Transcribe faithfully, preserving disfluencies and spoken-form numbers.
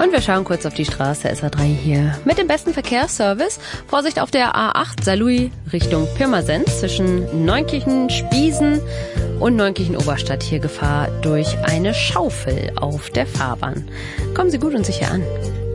Und wir schauen kurz auf die Straße S A drei hier mit dem besten Verkehrsservice. Vorsicht auf der A acht Saarlouis Richtung Pirmasens zwischen Neunkirchen, Spiesen und Neunkirchen Oberstadt. Hier Gefahr durch eine Schaufel auf der Fahrbahn. Kommen Sie gut und sicher an.